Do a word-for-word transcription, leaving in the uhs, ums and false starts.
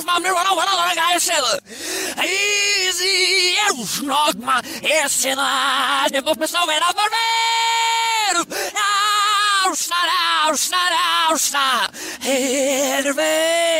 man nu har någon annan grej selv. Easy, er du snart mig, jeg sender det på med sloven af mig. Ausna, ausna, ausna, helvede.